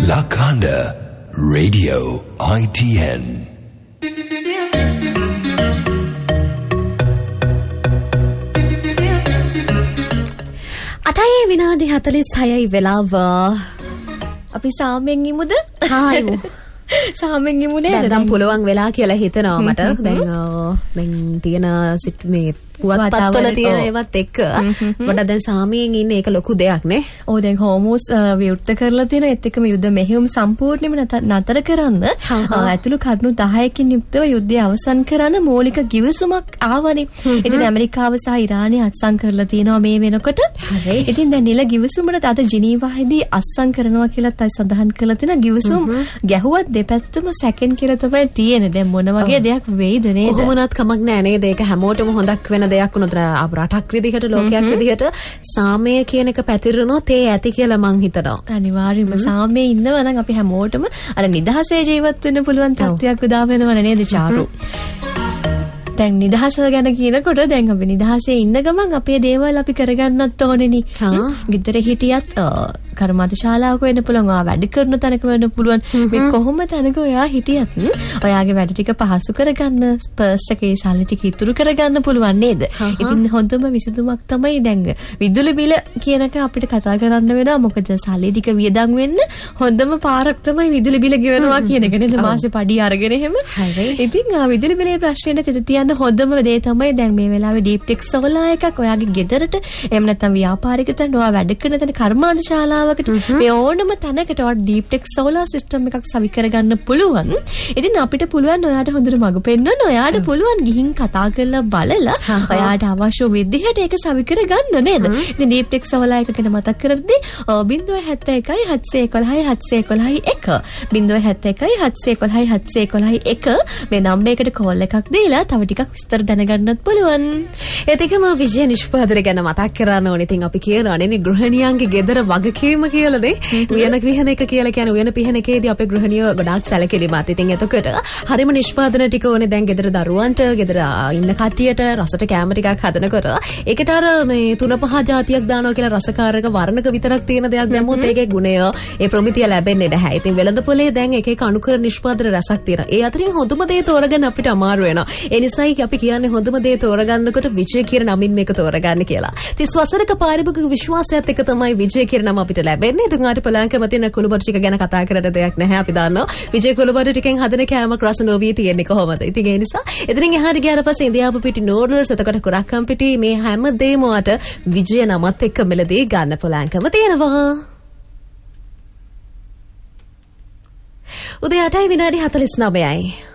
Lakanda Radio ITN. අටයි විනාඩි 46යි වෙලාව. අපි සාමෙන් ඉමුද? හායමු. සාමෙන් ඉමු නේද? දැන් පුළුවන් වෙලා කියලා හිතනවා මට. දැන් තියෙන මේ පුවත්පත්වල තියෙන ඒවත් එක්ක මට දැන් සාමයෙන් ඉන්නේ ඒක ලොකු දෙයක් නේ. ඔව් දැන් හෝමෝස් විවෘත කරලා තියෙන ඒත් එක්කම යුද්ධ මෙහෙයුම් සම්පූර්ණයෙන්ම නතර කරන්න ඇතුළු කරුණු 10කින් යුක්තව යුද්ධය අවසන් කරන්න මූලික කිවිසුමක් ආවනේ. ඉතින් ඇමරිකාව සහ ඉරානය අත්සන් කරලා තියෙනවා මේ වෙනකොට. ඉතින් දැන් නිල කිවිසුමට අද ජිනීවාදී අත්සන් කරනවා කියලාත් අය සඳහන් කරලා තියෙන කිවිසුම් ගැහුවත් දෙපැත්තම සැකෙන් කියලා තමයි තියෙන්නේ. දැන් මොන වගේ දෙයක් වෙයිද නේද? කොහොමවත් කමක් නැහැ නේද? ඒක හැමෝටම හොඳක් වෙන දෙයක් වුණොත් රටක් විදිහට ලෝකයක් විදිහට සාමය කියන එක පැතිරුණොත් ඒ ඇති කියලා මං හිතනවා. අනිවාර්යයෙන්ම සාමයේ ඉන්නවා නම් අපි හැමෝටම අර නිදහසේ ජීවත් වෙන්න පුළුවන් තත්ත්වයක් උදා වෙනවනේ නේද චාරු? දැන් නිදහස ගැන කියනකොට දැන් අපි නිදහසේ ඉන්න ගමන් අපේ දේවල් අපි කරගන්නත් ඕනේනි. ගෙදර හිටියත් කර්මාන්තශාලාවක වෙන්න පුළුවන්, ඔයා වැඩ කරන තැනක වෙන්න පුළුවන්. මේ කොහොම තැනක ඔයා හිටියත් ඔයාගේ වැඩ ටික පහසු කරගන්න, පර්ස් එකේ සල්ලි ටික ඉතුරු කරගන්න පුළුවන් නේද? ඉතින් හොඳම විසඳුමක් තමයි දැන් විදුලි බිල කියනක අපිට කතා කරන්න වෙනවා. මොකද සල්ලි ටික වියදම් වෙන්න හොඳම පාරක් තමයි විදුලි බිල ගෙවනවා කියන එක නේද? මාසේ පඩි අරගෙන එහෙම. ඉතින් විදුලි බිලේ ප්‍රශ්නෙට තියන්න හොඳම දේ තමයි දැන් මේ වෙලාවේ ඩීප්ටෙක් සෝලාර් එකක් ඔයාගේ ගෙදරට එහෙම නැත්නම් ව්‍යාපාරික තැන ඔයා වැඩ කරන තැන කර්මාන්තශාලාව මේ ඕනම තැනකට ඔයාට ඩීප්ටෙක් සෝලාර් සිස්ටම් එකක් සවි කරගන්න පුළුවන්. ඉතින් අපිට පුළුවන් ඔයාට හොඳට මඟ පෙන්වන්න. ඔයාට පුළුවන් ගිහින් කතා කරලා බලලා ඔයාට අවශ්‍ය විදිහට ඒක සවි කරගන්න නේද? ඉතින් ඩීප්ටෙක් සෝලාර් එක ගැන මතක් කරද්දී 071 711 711 071 711 711 මේ නම්බර් එකට කෝල් එකක් දීලා තව ටිකක් විස්තර දැනගන්නත් පුළුවන්. ඒකම විජය නිෂ්පාදනය ගැන මතක් කරන්න ඕනේ. ඉතින් අපි කියනවානේ ගෘහණියන්ගේ ගෙදර වගකීම කියලා දෙ. උයන පිහන එක කියලා කියන්නේ උයන පිහන එකේදී අපේ ගෘහණිය ගොඩාක් සැලකිලිමත්. ඉතින් එතකොට හරිම නිෂ්පාදන ටික ඕනේ දැන් ගෙදර දරුවන්ට, ගෙදර ඉන්න කට්ටියට රසට කැම ටිකක් හදනකොට ඒකට අර මේ 3-5 જાතියක් දානවා කියලා රසකාරක වර්ණක විතරක් තියෙන දෙයක් දැම්මොත් ඒකේ ගුණය, ඒ ප්‍රමිතිය ලැබෙන්නේ නැහැ. ඉතින් වෙළඳපොලේ දැන් එක එක අනුකර නිෂ්පාදන රසක් තියෙනවා. ඒ අතරින් හොඳම දේ තෝරගන්න අපිට අමාරු වෙනවා. ඒ නිසායි අපි කියන්නේ හොඳම දේ තෝරගන්නකොට විජය කියන නමින් මේක තෝරගන්න කියලා. 30 වසරක පාරිභෝගික විශ්වාසයත් එක්ක තමයි විජය කියන නම අපිට ලැබෙන්නේ. දුඟාට පලාංකම තියෙන කුළුබඩු ටික ගැන කතා කරන්න දෙයක් නැහැ. අපි දන්නවා විජය කුළුබඩු ටිකෙන් හදන කෑමක් රස නොවී තියෙන්නේ කොහොමද? ඉතින් ඒ නිසා එතනින් එහාට ගියාට පස්සේ ඉන්දියාපු පිටි නූඩල්ස්, එතකොට කුරක්කම් පිටි, මේ හැම දෙයක්ම වට විජය නමත් එක්ක මෙලදී ගන්න පලාංකම තියෙනවා. උදේ 8:49